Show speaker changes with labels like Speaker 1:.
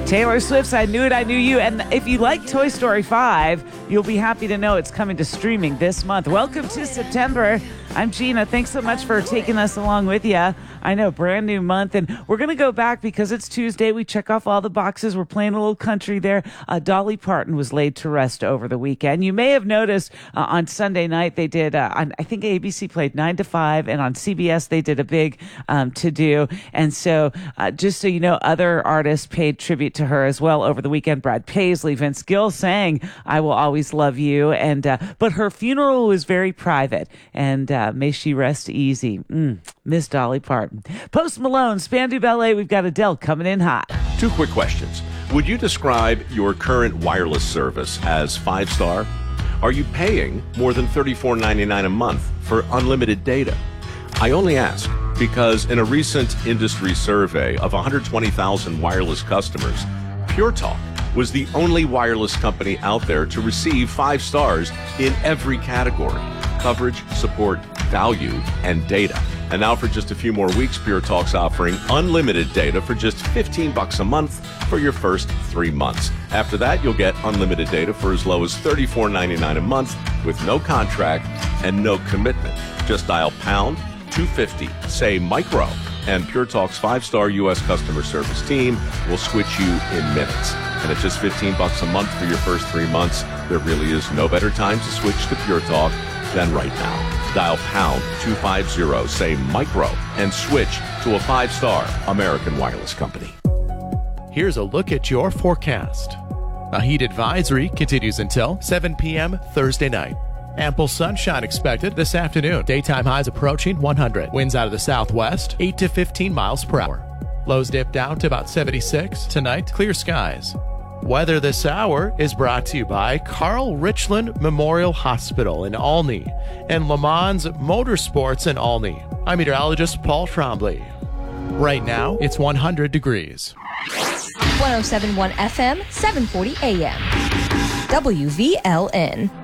Speaker 1: Taylor Swift's I Knew It, I Knew You. And if you like Toy Story 5, you'll be happy to know it's coming to streaming this month. Welcome to September. I'm Gina. Thanks so much for taking us along with you. I know, brand new month. And we're going to go back because it's Tuesday. We check off all the boxes. We're playing a little country there. Dolly Parton was laid to rest over the weekend. You may have noticed on Sunday night they did, I think ABC played 9 to 5, and on CBS they did a big to-do. And so just so you know, other artists paid tribute to her as well over the weekend. Brad Paisley, Vince Gill sang I Will Always Love You. And but her funeral was very private, and may she rest easy. Miss Dolly Parton. Post Malone, Spandau Ballet, we've got Adele coming in hot.
Speaker 2: 2 quick questions. Would you describe your current wireless service as 5-star? Are you paying more than $34.99 a month for unlimited data? I only ask because in a recent industry survey of 120,000 wireless customers, Pure Talk was the only wireless company out there to receive 5 stars in every category: coverage, support, value, and data. And now for just a few more weeks, Pure Talk's offering unlimited data for just $15 a month for your first 3 months. After that, you'll get unlimited data for as low as $34.99 a month with no contract and no commitment. Just dial pound 250, say micro, and Pure Talk's 5-star U.S. customer service team will switch you in minutes. And at just $15 a month for your first 3 months, there really is no better time to switch to Pure Talk than right now. Dial pound 250, say micro, and switch to a 5-star American wireless company.
Speaker 3: Here's a look at your forecast. A heat advisory continues until 7 p.m. Thursday night. Ample sunshine expected this afternoon. Daytime highs approaching 100. Winds out of the southwest, 8 to 15 miles per hour. Lows dip down to about 76. Tonight, clear skies. Weather this hour is brought to you by Carl Richland Memorial Hospital in Olney and Le Mans Motorsports in Olney. I'm meteorologist Paul Trombley. Right now, it's 100 degrees.
Speaker 4: 107.1 FM, 740 AM. WVLN.